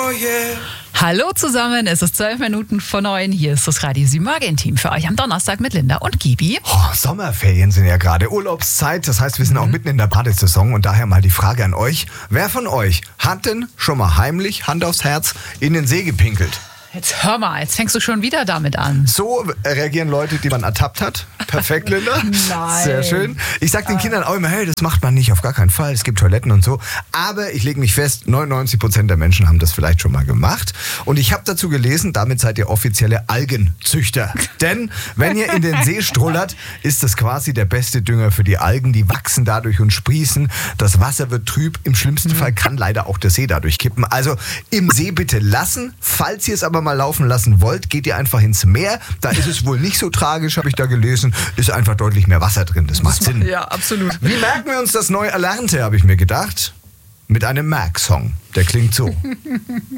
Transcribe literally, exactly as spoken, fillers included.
Oh yeah. Hallo zusammen, es ist zwölf Minuten vor neun. Hier ist das Radio sieben Morgen-Team für euch am Donnerstag mit Linda und Gibi. Oh, Sommerferien sind ja gerade Urlaubszeit, das heißt, wir sind auch mitten in der Badesaison und daher mal die Frage an euch. Wer von euch hat denn schon mal heimlich, Hand aufs Herz, in den See gepinkelt? Jetzt hör mal, jetzt fängst du schon wieder damit an. So reagieren Leute, die man ertappt hat. Perfekt, Linda. Nein. Sehr schön. Ich sag den Kindern auch immer, hey, das macht man nicht, auf gar keinen Fall. Es gibt Toiletten und so. Aber ich lege mich fest, neunundneunzig Prozent der Menschen haben das vielleicht schon mal gemacht. Und ich habe dazu gelesen, damit seid ihr offizielle Algenzüchter. Denn wenn ihr in den See strullert, ist das quasi der beste Dünger für die Algen. Die wachsen dadurch und sprießen. Das Wasser wird trüb. Im schlimmsten Fall kann leider auch der See dadurch kippen. Also im See bitte lassen. Falls ihr es aber mal laufen lassen wollt, geht ihr einfach ins Meer. Da ist es wohl nicht so tragisch, habe ich da gelesen. Ist einfach deutlich mehr Wasser drin. Das macht Sinn. Ja, absolut. Wie merken wir uns das neu Erlernte, habe ich mir gedacht? Mit einem Merk-Song. Der klingt so.